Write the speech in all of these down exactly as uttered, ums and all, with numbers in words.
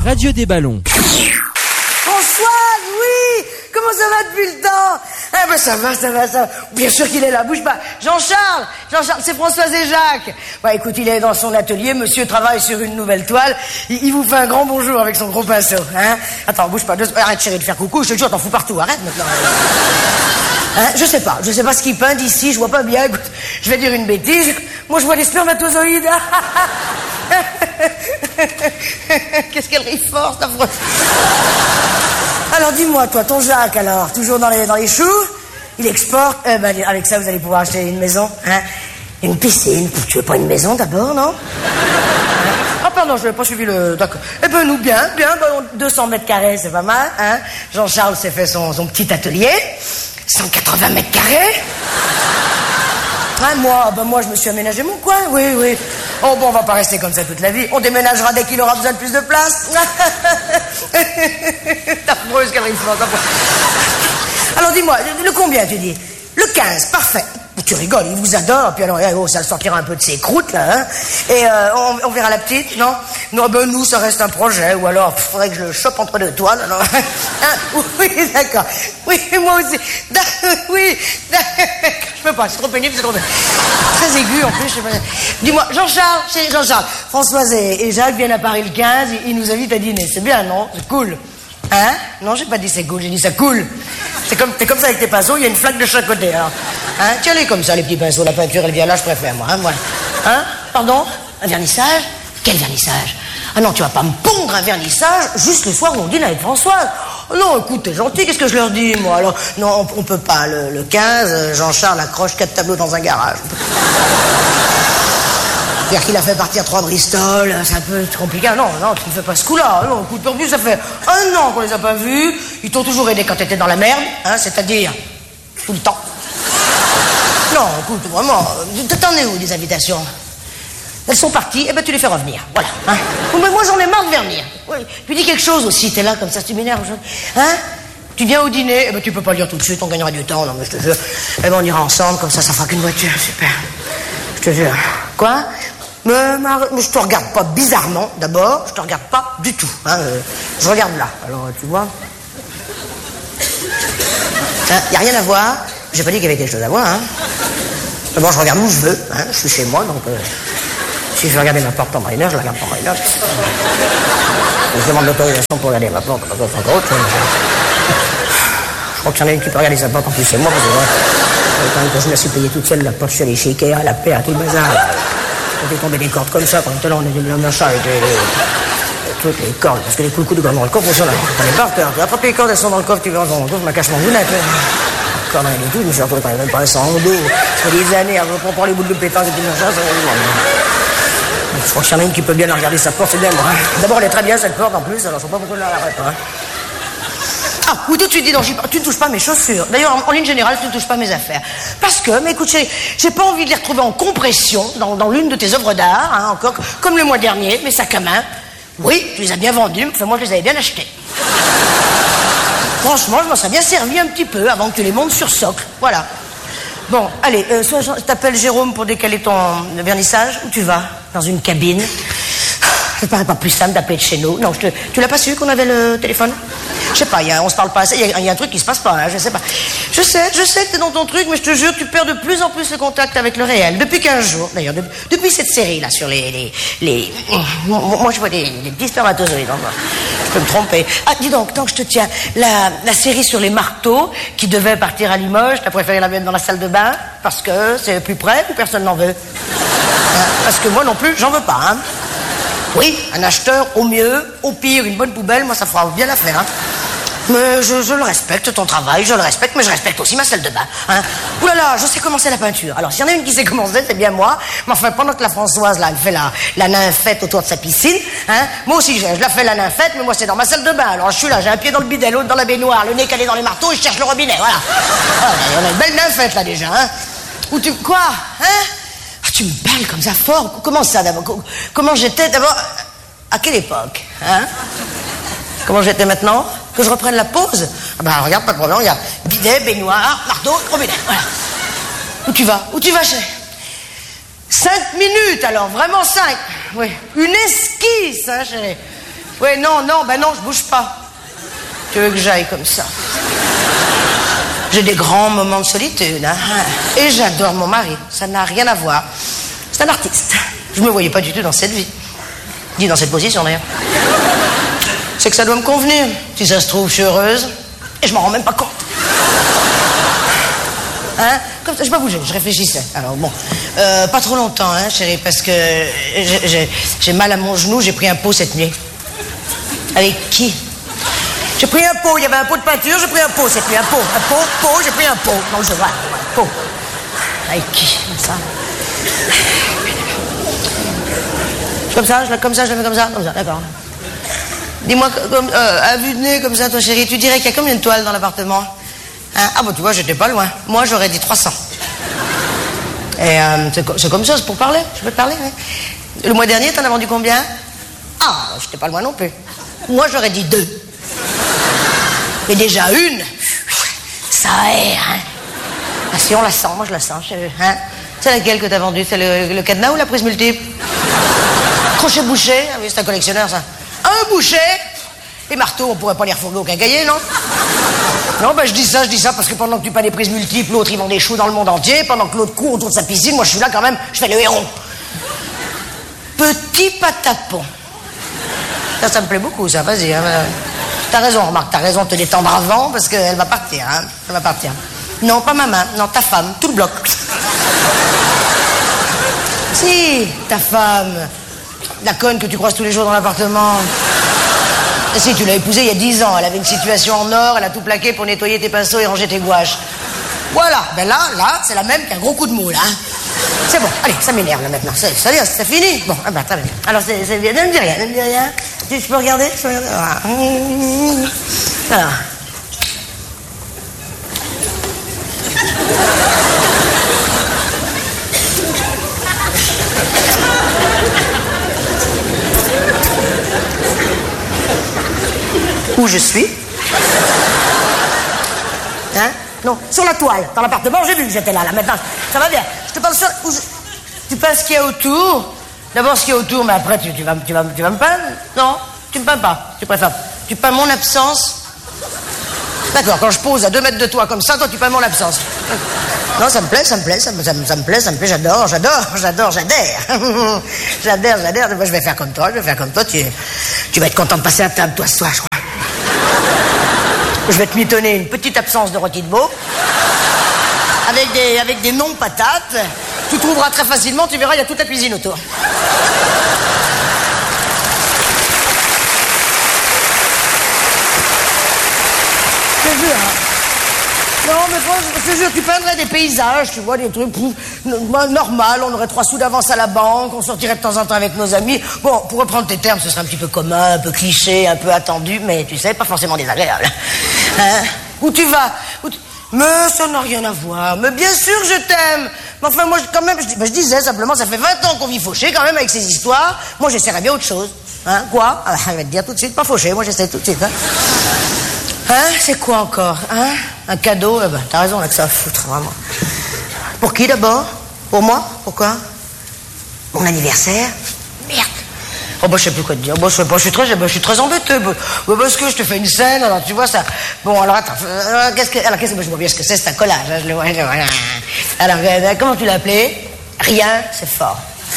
radio des ballons. Françoise, oui! Comment ça va depuis le temps? Ah ben ça va, ça va, ça va. Bien sûr qu'il est là, bouge pas. Jean-Charles, Jean-Charles, c'est Françoise et Jacques. Bah écoute, il est dans son atelier, monsieur travaille sur une nouvelle toile. Il, il vous fait un grand bonjour avec son gros pinceau, hein? Attends, bouge pas, deux... arrête chérie de faire coucou, je te jure, t'en fous partout, arrête maintenant. Hein, je sais pas, je sais pas ce qu'il peint d'ici, je vois pas bien, écoute, je vais dire une bêtise. Moi je vois des spermatozoïdes. Qu'est-ce qu'elle rit fort, cette affreuse. Alors dis-moi, toi, ton Jacques, alors, toujours dans les, dans les choux, il exporte, eh ben, avec ça, vous allez pouvoir acheter une maison, hein, une piscine. Tu veux pas une maison d'abord, non? Ah pardon, je n'avais pas suivi le... D'accord. Eh ben nous, bien, bien, ben, deux cents mètres carrés, c'est pas mal, hein. Jean-Charles s'est fait son, son petit atelier, cent quatre-vingts mètres carrés. Hein, moi, ben moi, je me suis aménagé mon coin, oui, oui. Oh bon, on va pas rester comme ça toute la vie. On déménagera dès qu'il aura besoin de plus de place. T'as affreuse qu'elle rit. Alors dis-moi, le combien tu dis? Le quinze, parfait. Tu rigoles, il vous adore, puis alors, oh, ça le sortira un peu de ses croûtes, là, hein. Et euh, on, on verra la petite, non? Non, ben nous, ça reste un projet, ou alors, il faudrait que je le chope entre deux toiles, alors... Hein? Oui, d'accord. Oui, moi aussi. Oui, je peux pas, c'est trop pénible, c'est trop pénible. Très aigu, en plus, je sais pas... Dis-moi, Jean-Charles, c'est Jean-Charles, Françoise et, et Jacques viennent à Paris le quinze, ils, ils nous invitent à dîner, c'est bien, non? C'est cool. Hein? Non, j'ai pas dit c'est cool, j'ai dit ça cool. C'est comme, t'es comme ça avec tes pinceaux, il y a une flaque de chaque côté, alors. Hein? Tiens-les comme ça, les petits pinceaux, la peinture, elle vient là, je préfère, moi, hein, voilà. Hein? Pardon? Un vernissage? Quel vernissage? Ah non, tu vas pas me pondre un vernissage juste le soir où on dîne avec Françoise. Oh non, écoute, t'es gentil, qu'est-ce que je leur dis, moi? Alors, non, on, on peut pas, le, le quinze, Jean-Charles accroche quatre tableaux dans un garage. C'est-à-dire qu'il a fait partir trois Bristol, c'est un peu compliqué. Non, non, tu ne fais pas ce coup-là. Non, écoute, en plus, ça fait un an qu'on les a pas vus. Ils t'ont toujours aidé quand t'étais dans la merde, hein, c'est-à-dire tout le temps. Non, écoute, vraiment, t'en es où, des invitations? Elles sont parties, et ben tu les fais revenir, voilà. Hein. Mais moi, j'en ai marre de venir. Oui. Puis dis quelque chose aussi, t'es là, comme ça, tu m'énerves. Hein? Tu viens au dîner, eh ben tu peux pas le dire tout de suite, on gagnera du temps, non, mais je te jure. Eh ben on ira ensemble, comme ça, ça fera qu'une voiture, super. Je te jure. Quoi? Mais, mais je te regarde pas bizarrement, d'abord, je te regarde pas du tout. Hein, euh, je regarde là, alors tu vois. Il hein, n'y a rien à voir, j'ai pas dit qu'il y avait quelque chose à voir. Hein. D'abord, je regarde où je veux, hein, je suis chez moi, donc euh, si je veux regarder ma porte en mineur, je la regarde en mineur. Je demande l'autorisation pour regarder ma porte, parce que c'est encore autre chose. Je crois qu'il y en a une qui peut regarder sa porte, en plus c'est moi, parce que euh, quand même que je me suis payé toute seule, la porte, je suis allé chez Ikea, la paix, à tout le bazar. On est tombé des cordes comme ça, quand on était là, on était dans le machin, et toutes les cordes, parce que les coups de cordes dans le coffre, on s'en a. On est par terre, tu attrapes les cordes, elles sont dans le coffre, tu vas dans le coffre, je me cache mon lunette. Les cordes, rien du tout, je me suis retrouvé quand même pas sans dos. Ça fait des années, je prends les bouts de pétanque et tout le machin, je crois qu'il y en a une qui peut bien regarder sa porte, c'est bien moi. Hein. D'abord, elle est très bien cette porte en plus, alors je sais pas pourquoi elle l'arrête. Hein. Ah, oui, tout de suite, dis donc, tu ne touches pas mes chaussures. D'ailleurs, en, en ligne générale, tu ne touches pas mes affaires. Parce que, mais écoute, j'ai, j'ai pas envie de les retrouver en compression dans, dans l'une de tes œuvres d'art, hein, encore, comme le mois dernier, mes sacs à main. Oui, tu les as bien vendus, enfin, moi, je les avais bien achetés. Franchement, je m'en serais bien servi un petit peu avant que tu les montes sur socle. Voilà. Bon, allez, euh, soit je t'appelle Jérôme pour décaler ton vernissage, où tu vas? Dans une cabine. Ça paraît pas plus simple d'appeler de chez nous. Non, je te, tu l'as pas su qu'on avait le téléphone? Je sais pas, y a, on se parle pas assez, il y, y a un truc qui se passe pas, hein, je sais pas. Je sais, je sais que t'es dans ton truc, mais je te jure, tu perds de plus en plus le contact avec le réel. Depuis quinze jours, d'ailleurs, de, depuis cette série, là, sur les... les, les moi, je vois des, des petits spermatozoïdes, hein, je peux me tromper. Ah, dis donc, tant que je te tiens, la, la série sur les marteaux, qui devait partir à Limoges, t'as préféré la mettre dans la salle de bain, parce que c'est plus près ou personne n'en veut? Hein, parce que moi non plus, j'en veux pas, hein. Oui, un acheteur, au mieux, au pire, une bonne poubelle, moi ça fera bien l'affaire, hein. Mais je, je le respecte, ton travail, je le respecte, mais je respecte aussi ma salle de bain, hein. Ouh là là, je sais commencer la peinture. Alors, s'il y en a une qui sait commencer, c'est bien moi. Mais enfin, pendant que la Françoise, là, elle fait la, la nymphette autour de sa piscine, hein, moi aussi, je, je la fais la nymphette, mais moi, c'est dans ma salle de bain. Alors, je suis là, j'ai un pied dans le bidet, l'autre dans la baignoire, le nez calé dans les marteaux, et je cherche le robinet, voilà. Voilà, on a une belle nymphette, là, déjà, hein. Ou tu... Quoi? Hein? Ah, tu me parles comme ça, fort. Comment ça, d'abord? Comment j'étais, d'abord? À quelle époque, hein? Comment j'étais maintenant? Que je reprenne la pause? Ah ben, regarde, pas de problème, regarde. Bidet, baignoire, marteau, robinet, voilà. Où tu vas? Où tu vas, chérie? Cinq minutes, alors, vraiment cinq. Oui, une esquisse, hein, chérie. Ouais, non, non, ben non, je bouge pas. Tu veux que j'aille comme ça? J'ai des grands moments de solitude, hein. Et j'adore mon mari. Ça n'a rien à voir. C'est un artiste. Je me voyais pas du tout dans cette vie. Ni dans cette position, d'ailleurs. C'est que ça doit me convenir. Si ça se trouve, je suis heureuse. Et je m'en rends même pas compte. Hein? Comme ça, je vais pas bouger, je réfléchissais. Alors bon, euh, pas trop longtemps, hein, chérie, parce que j'ai mal à mon genou, j'ai pris un pot cette nuit. Avec qui? J'ai pris un pot, il y avait un pot de peinture, j'ai pris un pot cette nuit, un pot, un pot, pot, j'ai pris un pot. Non, je vois, un pot. Avec qui? Comme ça. Comme ça, je, comme ça, je le mets comme ça, comme ça, d'accord. Dis-moi, comme, euh, à vue de nez, comme ça, toi, chérie, tu dirais qu'il y a combien de toiles dans l'appartement? Hein? Ah bon, tu vois, j'étais pas loin. Moi, j'aurais dit trois cents. Et euh, c'est comme ça, c'est pour parler. Je peux te parler, oui. Le mois dernier, t'en as vendu combien? Ah, j'étais pas loin non plus. Moi, j'aurais dit deux. Mais déjà une, ça aère, hein. Ah si, on la sent, moi je la sens. Hein? C'est laquelle que t'as vendue? C'est le, le cadenas ou la prise multiple? Crochet bouché? Ah oui, c'est un collectionneur, ça. Un boucher? Les marteaux, on pourrait pas les refourguer au quincaillier, non? Non, ben je dis ça, je dis ça parce que pendant que tu pas des prises multiples, l'autre il vend des choux dans le monde entier, pendant que l'autre court autour de sa piscine, moi je suis là quand même, je fais le héros. Petit patapon. Ça, ça me plaît beaucoup, ça, vas-y. Hein. T'as raison, remarque, t'as raison de te détendre avant parce qu'elle va partir, hein. Elle va partir. Non, pas ma main, non, ta femme, tout le bloc. Si, ta femme, la conne que tu croises tous les jours dans l'appartement. Si, tu l'as épousée il y a dix ans, elle avait une situation en or, elle a tout plaqué pour nettoyer tes pinceaux et ranger tes gouaches. Voilà, ben là, là, c'est la même qu'un gros coup de moule, hein. C'est bon, allez, ça m'énerve là maintenant, ça, ça, c'est fini. Bon, ah ben, très bien. Alors, c'est bien, ne me dis rien, ne me dis rien. Tu, je peux regarder, je peux regarder. Voilà. Alors. Où je suis? Hein? Non, sur la toile, dans l'appartement, j'ai vu que j'étais là, là, maintenant, ça va bien. Je te parle sur... Où je... Tu penses ce qu'il y a autour? D'abord, ce qu'il y a autour, mais après, tu, tu, vas, tu, vas, tu vas me peindre? Non, tu me peins pas, tu préfères. Tu peins mon absence? D'accord, quand je pose à deux mètres de toi comme ça, toi, tu peins mon absence. Non, ça me plaît, ça me plaît, ça me, ça me, ça me plaît, ça me plaît, j'adore, j'adore, j'adore, j'adhère. J'adhère, j'adhère, moi, je vais faire comme toi, je vais faire comme toi, tu, tu vas être content de passer à table, toi, ce soir, je crois. Je vais te mitonner une petite absence de rôti de veau avec des, avec des non-patates. Tu trouveras très facilement, tu verras, il y a toute la cuisine autour. Je te jure, hein. Non, mais franchement, je te jure, tu peindrais des paysages, tu vois, des trucs pouf, normal, on aurait trois sous d'avance à la banque, on sortirait de temps en temps avec nos amis. Bon, pour reprendre tes termes, ce serait un petit peu commun, un peu cliché, un peu attendu, mais tu sais, pas forcément désagréable. Hein? Où tu vas? Où tu... Mais ça n'a rien à voir. Mais bien sûr, je t'aime. Mais enfin, moi, quand même, je, ben, je disais simplement, ça fait vingt ans qu'on vit fauché, quand même, avec ces histoires. Moi, j'essaierais bien autre chose. Hein? Quoi? Ah, je vais te dire tout de suite, pas fauché, moi, j'essaie tout de suite. Hein? Hein? C'est quoi encore? Hein? Un cadeau? Eh ben, t'as raison, là, que ça va foutre, vraiment. Pour qui, d'abord? Pour moi? Pourquoi? Mon anniversaire? Merde. Oh, bah, je sais plus quoi te dire. Bon, je, bah, je suis très, bah, je suis très embêté. Bah, bah, parce que je te fais une scène, alors, tu vois, ça. Bon, alors, attends. Alors, qu'est-ce que, alors, qu'est-ce que, bah, je vois bien ce que c'est, c'est un collage, hein, je le vois, je le vois. Alors, euh, comment tu l'as appelé? Rien, c'est fort.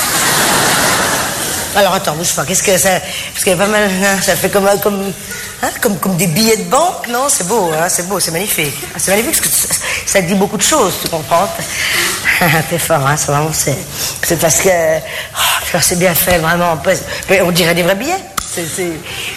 Alors, attends, bouge pas. Qu'est-ce que ça, parce qu'il y a pas mal, hein, ça fait comme, comme, hein, comme, comme des billets de banque, non? C'est beau, hein, c'est beau, c'est magnifique. C'est magnifique parce que ça dit beaucoup de choses, tu comprends? T'es fort, hein, c'est vraiment, c'est, c'est parce que, oh, c'est bien fait, vraiment. On dirait des vrais billets. C'est, c'est...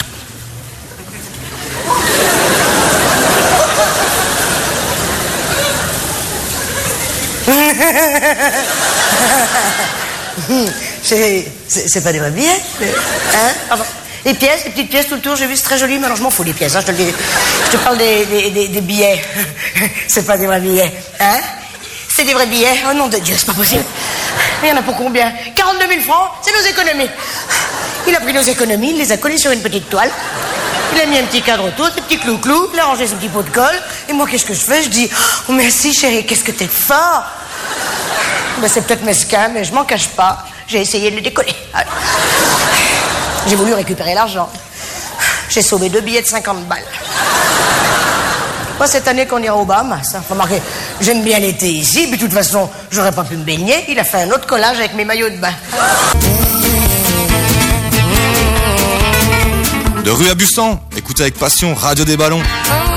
C'est pas des vrais billets. Hein? Enfin, les pièces, les petites pièces tout le tour, j'ai vu, c'est très joli, mais alors je m'en fous des pièces, hein, je te le dis. Je te parle des, des, des, des billets. C'est pas des vrais billets. Hein? C'est des vrais billets. Oh nom de Dieu, c'est pas possible. Il y en a pour combien? quarante-deux mille francs, c'est nos économies. Il a pris nos économies, il les a collées sur une petite toile. Il a mis un petit cadre autour, des petits clous-clous, il a rangé son petit pot de colle. Et moi, qu'est-ce que je fais? Je dis, oh merci chérie, qu'est-ce que t'es fort. Ben, c'est peut-être mesquin, mais je m'en cache pas. J'ai essayé de le décoller. J'ai voulu récupérer l'argent. J'ai sauvé deux billets de cinquante balles. Moi, cette année qu'on ira au Bahamas, hein. Remarquez, j'aime bien l'été ici, puis de toute façon, j'aurais pas pu me baigner. Il a fait un autre collage avec mes maillots de bain. De rue à Bussan, écoutez avec passion Radio des Ballons.